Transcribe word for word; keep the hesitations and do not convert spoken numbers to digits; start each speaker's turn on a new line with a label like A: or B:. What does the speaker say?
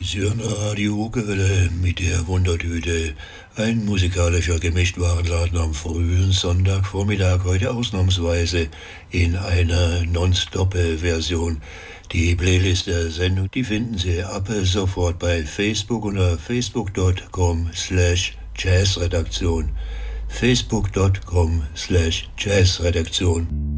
A: Sie hören Radio Ukulele mit der Wundertüte. Ein musikalischer Gemischtwarenladen am frühen Sonntagvormittag, heute ausnahmsweise in einer Non-Stop-Version. Die Playlist der Sendung, die finden Sie ab sofort bei Facebook unter facebook punkt com slash jazzredaktion. facebook punkt com slash jazzredaktion.